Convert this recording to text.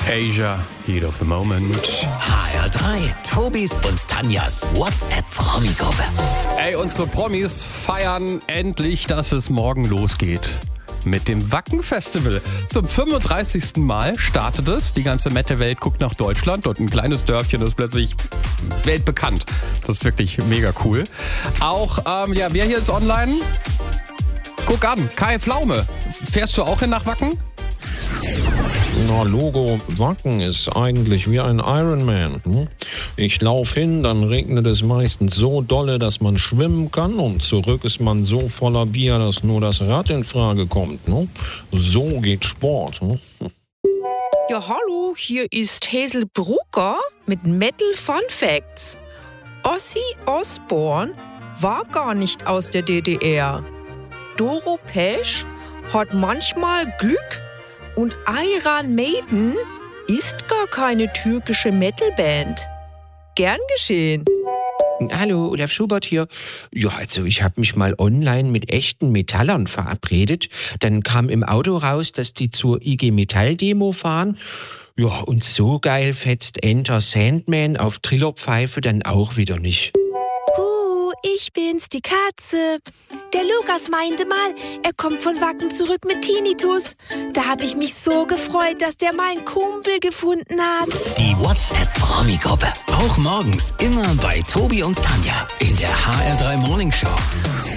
Asia, Heat of the Moment. HR3, Tobis und Tanjas WhatsApp-Promi-Gruppe. Ey, unsere Promis feiern endlich, dass es morgen losgeht. Mit dem Wacken-Festival. Zum 35. Mal startet es. Die ganze Metal-Welt guckt nach Deutschland und ein kleines Dörfchen ist plötzlich weltbekannt. Das ist wirklich mega cool. Auch, wer hier ist online? Guck an, Kai Pflaume. Fährst du auch hin nach Wacken? Na, Logo, Wacken ist eigentlich wie ein Ironman. Ich laufe hin, dann regnet es meistens so dolle, dass man schwimmen kann und zurück ist man so voller Bier, dass nur das Rad in Frage kommt. So geht Sport. Ja, hallo, hier ist Hazel Brugger mit Metal Fun Facts. Ozzy Osbourne war gar nicht aus der DDR. Doro Pesch hat manchmal Glück und Iron Maiden ist gar keine türkische Metalband. Gern geschehen. Hallo, Olaf Schubert hier. Ja, also ich habe mich mal online mit echten Metallern verabredet. Dann kam im Auto raus, dass die zur IG Metall Demo fahren. Ja, und so geil fetzt Enter Sandman auf Trillerpfeife dann auch wieder nicht. Ich bin's, die Katze. Der Lukas meinte mal, er kommt von Wacken zurück mit Tinnitus. Da habe ich mich so gefreut, dass der mal einen Kumpel gefunden hat. Die WhatsApp-Promi-Gruppe. Auch morgens immer bei Tobi und Tanja in der HR3 Morning Show.